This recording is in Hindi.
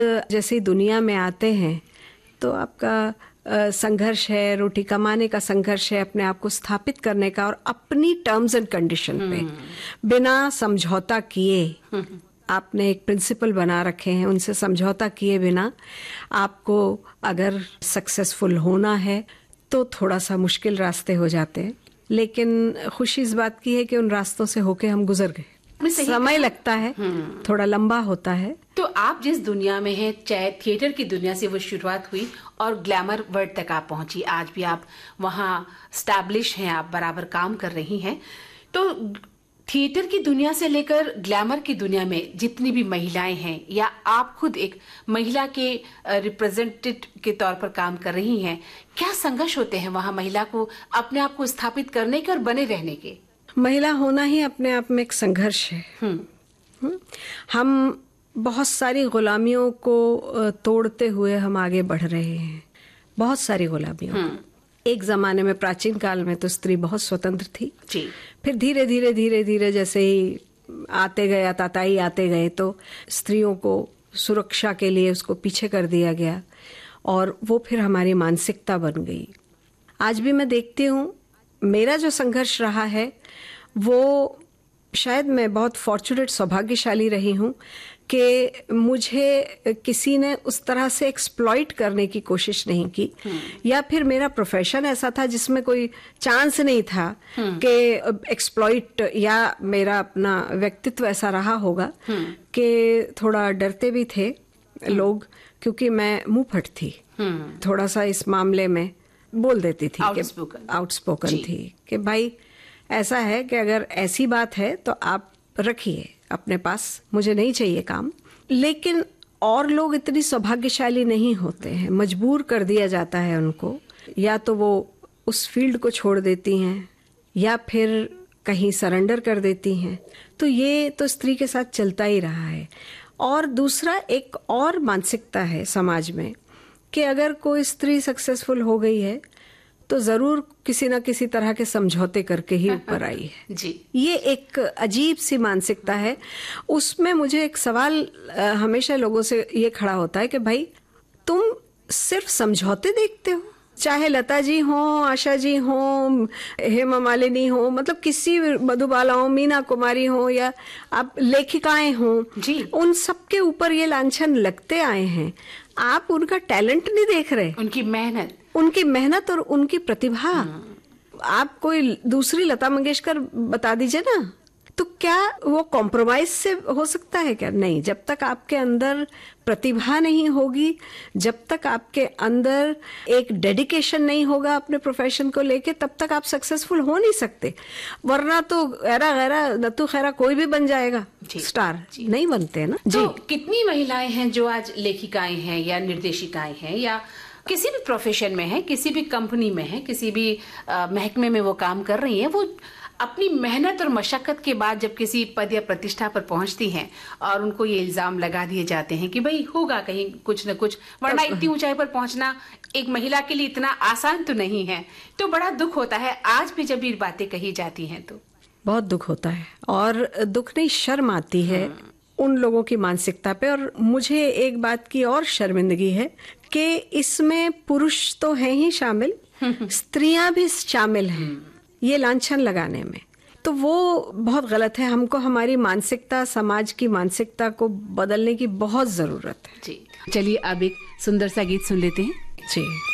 जैसे ही दुनिया में आते हैं तो आपका संघर्ष है, रोटी कमाने का संघर्ष है, अपने आप को स्थापित करने का, और अपनी टर्म्स एंड कंडीशन पे बिना समझौता किए आपने एक प्रिंसिपल बना रखे हैं, उनसे समझौता किए बिना आपको अगर सक्सेसफुल होना है तो थोड़ा सा मुश्किल रास्ते हो जाते हैं। लेकिन खुशी इस बात की है कि उन रास्तों से होके हम गुजर गए। समय लगता है, थोड़ा लंबा होता है। तो आप जिस दुनिया में हैं, चाहे थिएटर की दुनिया से वो शुरुआत हुई और ग्लैमर वर्ल्ड तक आप पहुंची, आज भी आप वहां स्टैब्लिश हैं, आप बराबर काम कर रही हैं। तो थिएटर की दुनिया से लेकर ग्लैमर की दुनिया में जितनी भी महिलाएं हैं, या आप खुद एक महिला के रिप्रेजेंटेटिव के तौर पर काम कर रही हैं, क्या संघर्ष होते हैं वहां महिला को अपने आप को स्थापित करने के और बने रहने के? महिला होना ही अपने आप में एक संघर्ष है। हम बहुत सारी गुलामियों को तोड़ते हुए हम आगे बढ़ रहे हैं, बहुत सारी गुलामियों। एक जमाने में, प्राचीन काल में तो स्त्री बहुत स्वतंत्र थी जी। फिर धीरे धीरे धीरे धीरे जैसे ही आते गए, ताताई आते गए, तो स्त्रियों को सुरक्षा के लिए उसको पीछे कर दिया गया और वो फिर हमारी मानसिकता बन गई। आज भी मैं देखती हूँ, मेरा जो संघर्ष रहा है वो शायद मैं बहुत फॉर्चुनेट, सौभाग्यशाली रही हूँ कि मुझे किसी ने उस तरह से एक्सप्लॉइट करने की कोशिश नहीं की, या फिर मेरा प्रोफेशन ऐसा था जिसमें कोई चांस नहीं था कि एक्सप्लॉइट, या मेरा अपना व्यक्तित्व ऐसा रहा होगा कि थोड़ा डरते भी थे लोग, क्योंकि मैं मुंहफट थी, थोड़ा सा इस मामले में बोल देती थी, आउटस्पोकन थी कि भाई ऐसा है कि अगर ऐसी बात है तो आप रखिए अपने पास, मुझे नहीं चाहिए काम। लेकिन और लोग इतनी सौभाग्यशाली नहीं होते हैं, मजबूर कर दिया जाता है उनको, या तो वो उस फील्ड को छोड़ देती हैं या फिर कहीं सरेंडर कर देती हैं। तो ये तो स्त्री के साथ चलता ही रहा है। और दूसरा एक और मानसिकता है समाज में कि अगर कोई स्त्री सक्सेसफुल हो गई है तो जरूर किसी ना किसी तरह के समझौते करके ही ऊपर आई है जी। ये एक अजीब सी मानसिकता है। उसमें मुझे एक सवाल हमेशा लोगों से ये खड़ा होता है कि भाई तुम सिर्फ समझौते देखते हो, चाहे लता जी हो, आशा जी हो, हेमा मालिनी हो, मतलब किसी मधुबाला हो, मीना कुमारी हो, या आप लेखिकाएं हो जी, उन सबके ऊपर ये लांछन लगते आए हैं। आप उनका टैलेंट नहीं देख रहे, उनकी मेहनत और उनकी प्रतिभा। आप कोई दूसरी लता मंगेशकर बता दीजिए ना, तो क्या वो कॉम्प्रोमाइज से हो सकता है क्या? नहीं। जब तक आपके अंदर प्रतिभा नहीं होगी, जब तक आपके अंदर एक डेडिकेशन नहीं होगा अपने प्रोफेशन को लेके, तब तक आप सक्सेसफुल हो नहीं सकते। वरना तो गैरा गैरा नत्थु खैरा कोई भी बन जाएगा स्टार, नहीं बनते हैं ना जी। तो कितनी महिलाएं हैं जो आज लेखिकाएं हैं या निर्देशिकाएं हैं, या किसी भी प्रोफेशन में है, किसी भी कंपनी में है, किसी भी महकमे में वो काम कर रही हैं, वो अपनी मेहनत और मशक्कत के बाद जब किसी पद या प्रतिष्ठा पर पहुंचती हैं और उनको ये इल्जाम लगा दिए जाते हैं कि भाई होगा कहीं कुछ न कुछ, वरना इतनी ऊंचाई पर पहुंचना एक महिला के लिए इतना आसान तो नहीं है। तो बड़ा दुख होता है आज भी जब ये बातें कही जाती हैं, तो बहुत दुख होता है। और दुख नहीं, शर्म आती है उन लोगों की मानसिकता पे। और मुझे एक बात की और शर्मिंदगी है कि इसमें पुरुष तो हैं ही शामिल, स्त्रियां भी शामिल हैं ये लांछन लगाने में। तो वो बहुत गलत है। हमको हमारी मानसिकता, समाज की मानसिकता को बदलने की बहुत जरूरत है जी। चलिए अब एक सुंदर सा गीत सुन लेते हैं जी।